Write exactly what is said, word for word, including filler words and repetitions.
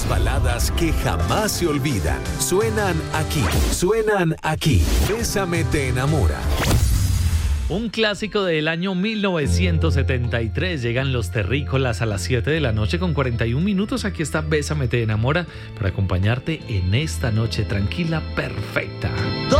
Las baladas que jamás se olvidan suenan aquí, suenan aquí. Bésame te enamora. Un clásico del año mil novecientos setenta y tres. Llegan los Terrícolas a las siete de la noche con cuarenta y un minutos. Aquí está Bésame te enamora para acompañarte en esta noche tranquila, perfecta.